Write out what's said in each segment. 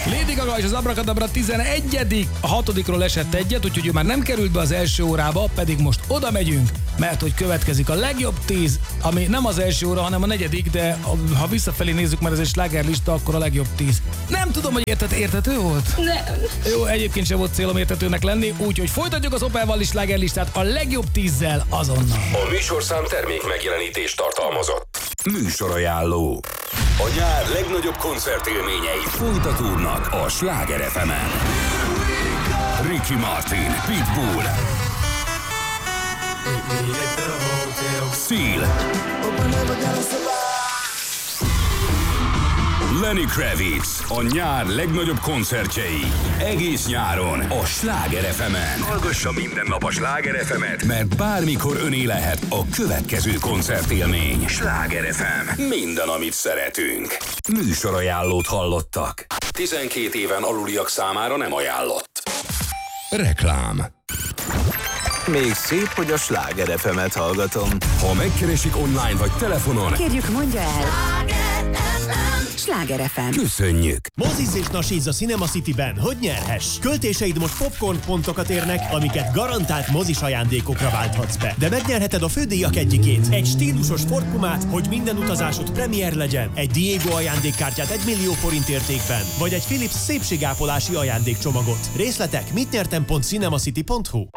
Lady Gaga és az Abracadabra 11. A 6-ról esett egyet, úgyhogy ő már nem került be az első órába, pedig most oda megyünk, mert hogy következik a legjobb 10, ami nem az első óra, hanem a 4., de ha visszafelé nézzük, mert ez egy slágerlista, akkor a legjobb 10. Nem tudom, hogy érthető volt? Nem. Jó, egyébként sem volt célom érthetőnek lenni, úgyhogy folytatjuk az Opel-val is slágerlistát a legjobb 10-zel azonnal. A műsorszám termék megjelenítést tartalmazott. Műsorajánló. A nyár legnagyobb koncertélményei folytatódnak a Sláger FM-en. Ricky Martin, Pitbull, Seal, Lenny Kravitz, a nyár legnagyobb koncertjei. Egész nyáron a Sláger FM-en. Hallgassa minden nap a Sláger FM-et, mert bármikor öné lehet a következő koncertélmény. Sláger FM. Minden, amit szeretünk. Műsorajánlót hallottak. 12 éven aluliak számára nem ajánlott. Reklám. Még szép, hogy a Sláger FM-et hallgatom. Ha megkeresik online vagy telefonon, kérjük, mondja el. Sláger FM. Köszönjük! Mozizz és nasízz a Cinema Cityben, hogy nyerhess! Költéseid most popcorn pontokat érnek, amiket garantált mozis ajándékokra válthatsz be. De megnyerheted a fődíjak egyikét. Egy stílusos Ford Pumát, hogy minden utazásod premier legyen. Egy Diego ajándékkártyát 1 millió forint értékben. Vagy egy Philips szépségápolási ajándékcsomagot. Részletek mitnyertem.cinemacity.hu.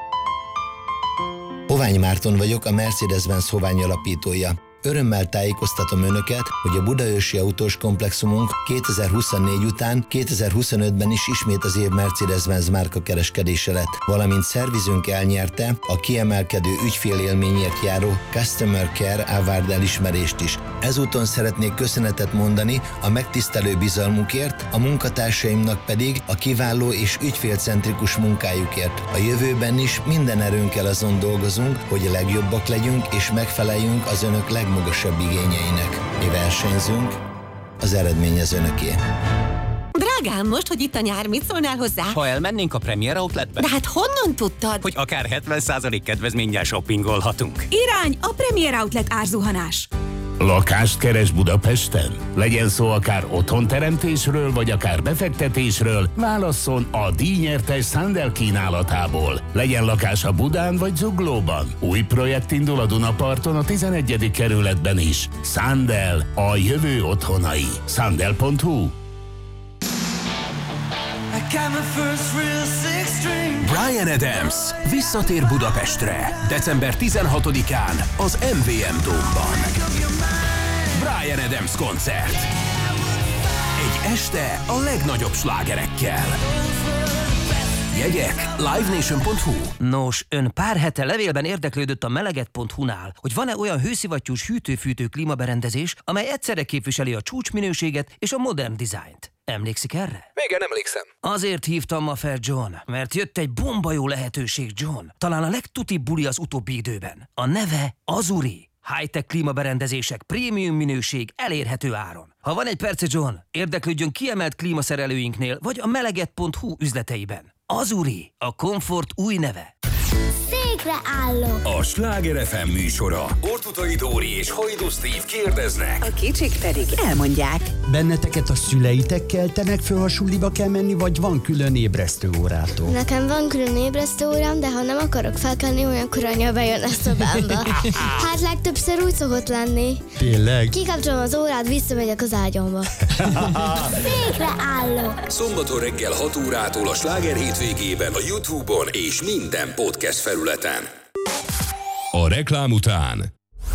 Hovány Márton vagyok, a Mercedes-Benz Hovány alapítója. Örömmel tájékoztatom Önöket, hogy a Budaörsi autós komplexumunk 2024 után 2025-ben is ismét az év Mercedes-Benz márka kereskedése lett, valamint szervizünk elnyerte a kiemelkedő ügyfélélményért járó Customer Care Award elismerést is. Ezúton szeretnék köszönetet mondani a megtisztelő bizalmukért, a munkatársaimnak pedig a kiváló és ügyfélcentrikus munkájukért. A jövőben is minden erőnkkel azon dolgozunk, hogy a legjobbak legyünk és megfeleljünk az Önök legmagasabb igényeinek. Mi versenyzünk, az eredmény az Önöké. Drágám, most, hogy itt a nyár, mit szólnál hozzá? Ha elmennénk a Premier Outletbe? De hát honnan tudtad? Hogy akár 70% kedvezménnyel shoppingolhatunk. Irány a Premier Outlet árzuhanás. Lakást keres Budapesten? Legyen szó akár otthonteremtésről, vagy akár befektetésről, válasszon a díjnyertes Sandel kínálatából. Legyen lakása Budán vagy Zuglóban. Új projekt indul a Dunaparton a 11. kerületben is. Sandel, a jövő otthonai. Sandel.hu. Bryan Adams visszatér Budapestre december 16-án az MVM Dome-ban. Bryan Adams koncert. Egy este a legnagyobb slágerekkel. Jegyek livenation.hu. Nos, ön pár hete levélben érdeklődött a meleget.hu-nál, hogy van-e olyan hőszivattyús hűtő-fűtő klímaberendezés, amely egyszerre képviseli a csúcsminőséget és a modern dizájnt. Emlékszik erre? Igen, emlékszem. Azért hívtam ma fel, John, mert jött egy bomba jó lehetőség, John. Talán a legtutibb buli az utóbbi időben. A neve Azuri. High-tech klímaberendezések, prémium minőség, elérhető áron. Ha van egy perce, John, érdeklődjön kiemelt klímaszerelőinknél, vagy a meleget.hu üzleteiben. Azuri, a komfort új neve. Székre állok. A Sláger FM műsora. Ortutai Dóri és Hajdú Steve kérdeznek. A kicsik pedig elmondják. Benneteket a szüleitek keltenek föl, ha suliba kell menni, vagy van külön ébresztő órától? Nekem van külön ébresztő órám, de ha nem akarok felkelni, olyankor anya bejön a szobámba. Hát legtöbbször úgy szokott lenni. Tényleg? Kikapcsolom az órát, visszamegyek az ágyomba. Székre állok. Szombaton reggel 6 órától a Sláger hétvégében a YouTube-on és minden podcast felületen. A reklám után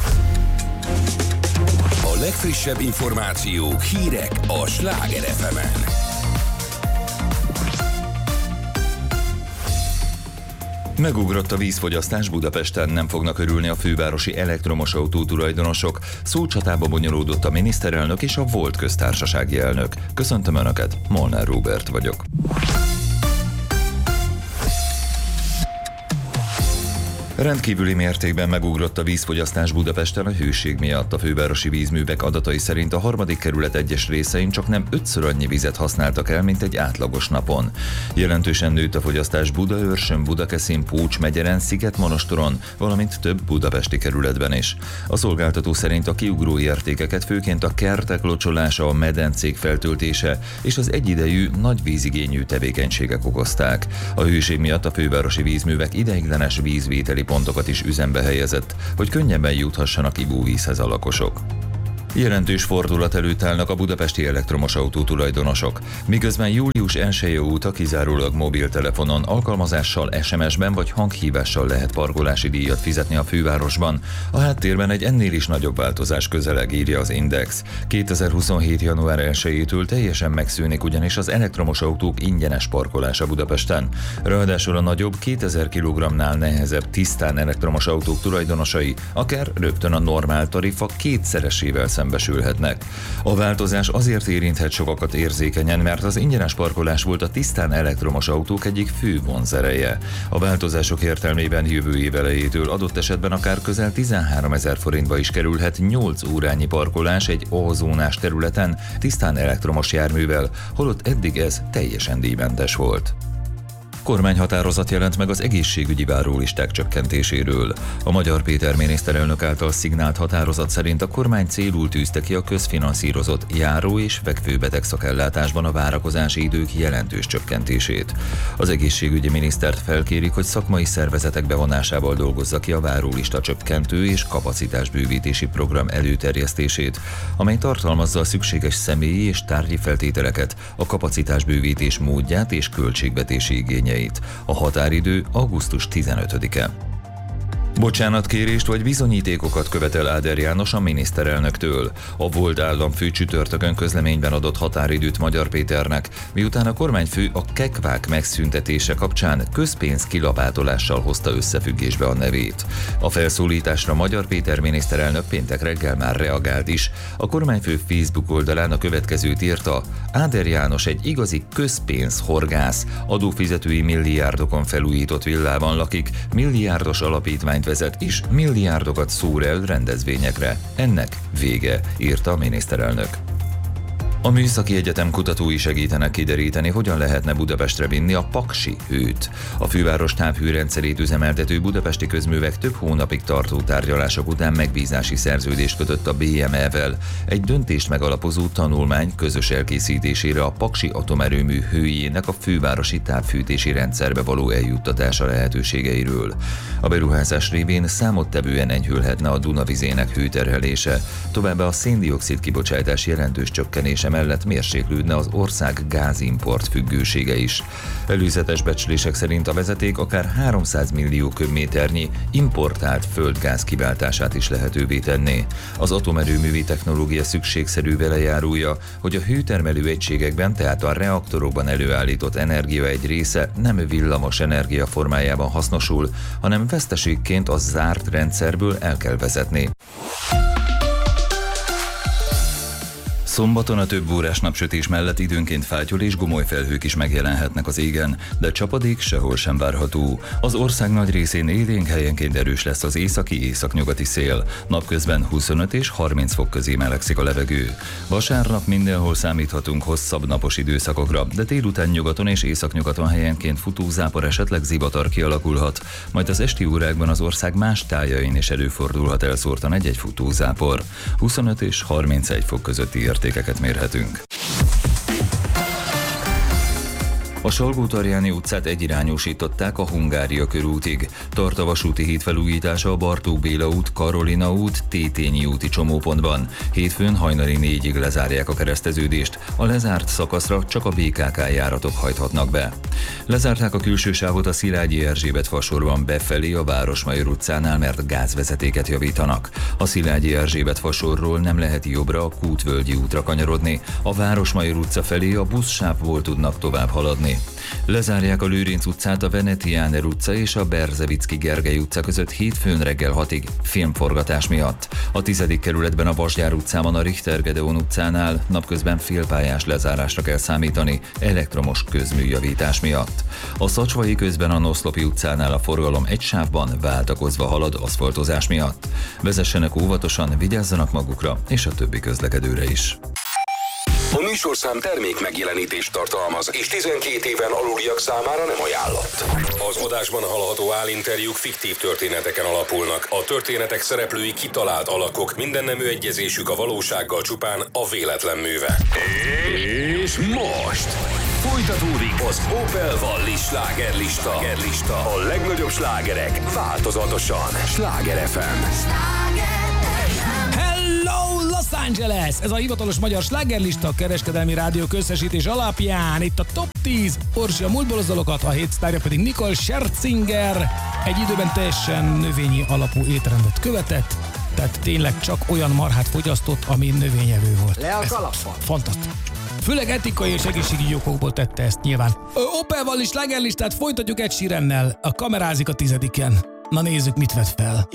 a legfrissebb információk, hírek a Sláger FM-en. Megugrott a vízfogyasztás Budapesten, nem fognak örülni a fővárosi elektromos autó tulajdonosok. Szócsatába bonyolódott a miniszterelnök és a volt köztársasági elnök. Köszöntöm Önöket, Molnár Róbert vagyok. Rendkívüli mértékben megugrott a vízfogyasztás Budapesten a hőség miatt. A fővárosi vízművek adatai szerint a 3. kerület egyes részein csaknem 5-ször annyi vizet használtak el, mint egy átlagos napon. Jelentősen nőtt a fogyasztás Budaörsön, Budakeszin, Pócs megyeren, Szigetmonostoron, valamint több budapesti kerületben is. A szolgáltató szerint a kiugró értékeket főként a kertek locsolása, a medencék feltöltése és az egyidejű nagy vízigényű tevékenységek okozták. A hőség miatt a fővárosi vízművek ideiglenes vízvételi pontokat is üzembe helyezett, hogy könnyebben juthassanak ivóvízhez a lakosok. Jelentős fordulat előtt állnak a budapesti elektromos autó tulajdonosok. Miközben július 1-e óta kizárólag mobiltelefonon, alkalmazással, SMS-ben vagy hanghívással lehet parkolási díjat fizetni a fővárosban, a háttérben egy ennél is nagyobb változás közeleg, írja az Index. 2027. január 1-től teljesen megszűnik ugyanis az elektromos autók ingyenes parkolása Budapesten. Ráadásul a nagyobb, 2000 kg-nál nehezebb tisztán elektromos autók tulajdonosai akár rögtön a normál tarifa kétszeresével szembesülhetnek. A változás azért érinthet sokakat érzékenyen, mert az ingyenes parkolás volt a tisztán elektromos autók egyik fő vonzereje. A változások értelmében jövő év elejétől adott esetben akár közel 13 000 forintba is kerülhet 8 órányi parkolás egy A-zónás területen tisztán elektromos járművel, holott eddig ez teljesen díjmentes volt. Kormányhatározat jelent meg az egészségügyi várólisták csökkentéséről. A Magyar Péter miniszterelnök által szignált határozat szerint a kormány célul tűzte ki a közfinanszírozott járó- és fekvőbeteg szakellátásban a várakozási idők jelentős csökkentését. Az egészségügyi minisztert felkérik, hogy szakmai szervezetek bevonásával dolgozza ki a várólista csökkentő és kapacitásbővítési program előterjesztését, amely tartalmazza a szükséges személyi és tárgyi feltételeket, a kapacitásbővítés módját és költségvetési igényeit. A határidő augusztus 15-e. Bocsánatkérést vagy bizonyítékokat követel Áder János a miniszterelnöktől. A volt államfő csütörtökön közleményben adott határidőt Magyar Péternek, miután a kormányfő a kekvák megszüntetése kapcsán közpénz kilapátolással hozta összefüggésbe a nevét. A felszólításra Magyar Péter miniszterelnök péntek reggel már reagált is. A kormányfő Facebook oldalán a következőt írta: Áder János egy igazi közpénzhorgász, adófizetői milliárdokon felújított villában lakik, milliárdos alapítvány vezet is, milliárdokat szór el rendezvényekre. Ennek vége, írta a miniszterelnök. A Műszaki Egyetem kutatói segítenek kideríteni, hogyan lehetne Budapestre vinni a paksi hőt. A főváros távhőrendszerét üzemeltető Budapesti Közművek több hónapig tartó tárgyalások után megbízási szerződést kötött a BME-vel. Egy döntést megalapozó tanulmány közös elkészítésére a paksi atomerőmű hőjének a fővárosi távfűtési rendszerbe való eljuttatása lehetőségeiről. A beruházás révén számottevően enyhülhetne a Duna vizének hőterhelése, továbbá a széndioxid kibocsátás jelentős csökkenése mellett mérséklődne az ország gázimport függősége is. Előzetes becslések szerint a vezeték akár 300 millió köbméternyi importált földgáz kiváltását is lehetővé tenné. Az atomerőművi technológia szükségszerű velejárója, hogy a hőtermelő egységekben, tehát a reaktorokban előállított energia egy része nem villamos energia formájában hasznosul, hanem veszteségként a zárt rendszerből el kell vezetni. Szombaton a több órás napsütés mellett időnként fátyol és gomoly felhők is megjelenhetnek az égen, de csapadék sehol sem várható. Az ország nagy részén élénk, helyenként erős lesz az északi-északnyugati szél. Napközben 25 és 30 fok közé melegszik a levegő. Vasárnap mindenhol számíthatunk hosszabb napos időszakokra, de délután nyugaton és északnyugaton helyenként futózápor, esetleg zivatar kialakulhat, majd az esti órákban az ország más tájain is előfordulhat elszórtan egy-egy futózápor. 25 és 31 fok közötti értékeket mérhetünk. A Salgó-Tarjáni utcát egyirányosították a Hungária körútig. Tart a vasúti híd felújítása a Bartók Béla út, Karolina út, Tétényi úti csomópontban. Hétfőn hajnali 4-ig lezárják a kereszteződést. A lezárt szakaszra csak a BKK járatok hajthatnak be. Lezárták a külső sávot a Szilágyi Erzsébet fasorban befelé a Városmajor utcánál, mert gázvezetéket javítanak. A Szilágyi Erzsébet fasorról nem lehet jobbra a Kútvölgyi útra kanyarodni. A Városmajor utca felé a buszsávból tudnak tovább haladni. tartani. Lezárják a Lőrinc utcát, a Venetianer utca és a Berzevicki Gergely utca között hétfőn reggel 6-ig filmforgatás miatt. A 10. kerületben a Vasgyár utcában a Richter Gedeon utcánál napközben félpályás lezárásra kell számítani elektromos közműjavítás miatt. A Szacsvai közben a Noszlopi utcánál a forgalom egy sávban váltakozva halad aszfaltozás miatt. Vezessenek óvatosan, vigyázzanak magukra és a többi közlekedőre is. A műsorszám termék megjelenítést tartalmaz, és 12 éven aluliak számára nem ajánlott. Az adásban hallható állinterjúk fiktív történeteken alapulnak. A történetek szereplői kitalált alakok, mindennemű egyezésük a valósággal csupán a véletlen műve. És most folytatódik az Opel Valli slágerlista. A legnagyobb slágerek változatosan. Sláger FM. Hello Los Angeles! Ez a hivatalos magyar slágerlista, a kereskedelmi rádió összesítés alapján. Itt a Top 10, Orsi a múltból az dalokat, a hét sztárja pedig Nicole Scherzinger. Egy időben teljesen növényi alapú étrendet követett, tehát tényleg csak olyan marhát fogyasztott, ami növényevő volt. Le a kalappal. Fantasztikus. Főleg etikai és egészségügyi okokból tette ezt nyilván. Opel Valli slágerlistát folytatjuk Ed Sheerannel. A kamerázik a 10-en. Na nézzük, mit vett fel.